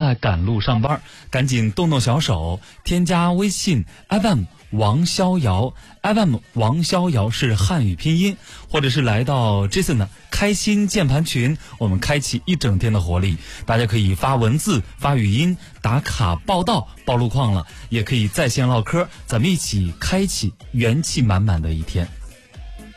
在赶路上班，赶紧动动小手，添加微信 FM 王逍遥 ，FM 王逍遥是汉语拼音，或者是来到 Jason 的开心键盘群，我们开启一整天的活力。大家可以发文字、发语音、打卡报道、报路况了，也可以在线唠嗑，咱们一起开启元气满满的一天。